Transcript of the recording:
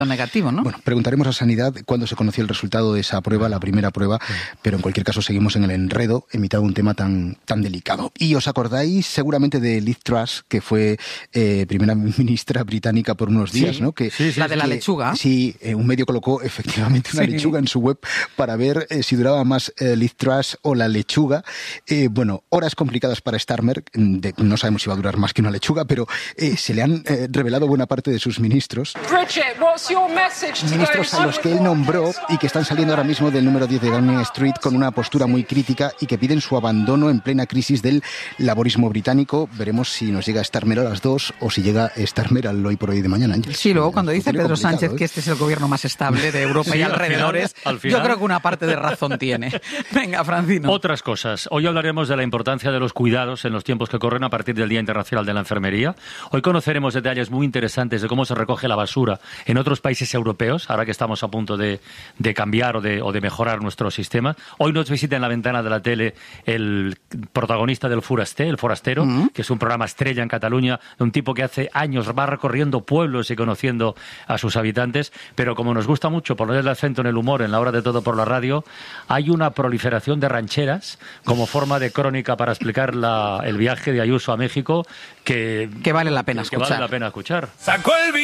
negativo, ¿no? Bueno, preguntaremos a Sanidad cuándo se conoció el resultado de esa prueba, la primera prueba, pero en cualquier caso seguimos en el enredo en mitad de un tema tan delicado. Y os acordáis seguramente de Liz Truss, que fue primera ministra británica por unos días, ¿no? La de la lechuga. Sí, un medio colocó efectivamente una lechuga en su web para ver si duraba más Liz Truss o la lechuga. Bueno, horas complicadas para Starmer, no sabemos si va a durar más que una lechuga, pero se le han revelado buena parte de sus ministros. Ministros a los que él nombró y que están saliendo ahora mismo del número 10 de Downing Street con una postura muy crítica y que piden su abandono en plena crisis del laborismo británico. Veremos si nos llega Starmer a las 2 o si llega Starmer al hoy por hoy de mañana. Sí, luego cuando dice Pedro Sánchez que este es el gobierno más estable de Europa y alrededores, al final, yo creo que una parte de razón tiene. Venga, Francino. Otras cosas. Hoy hablaremos de la importancia de los cuidados en los tiempos que corren a partir del Día Internacional de la Enfermería. Hoy conoceremos detalles muy interesantes de cómo se recoge la basura en otros países europeos, ahora que estamos a punto de cambiar o de mejorar nuestro sistema. Hoy nos visita en la ventana de la tele el protagonista del El Forastero, que es un programa estrella en Cataluña, de un tipo que hace años va recorriendo pueblos y conociendo a sus habitantes, pero como nos gusta mucho poner el acento en el humor en la hora de Todo por la Radio, hay una proliferación de rancheras como forma de crónica para explicar el viaje de Ayuso a México que vale la pena escuchar. ¡Sacó el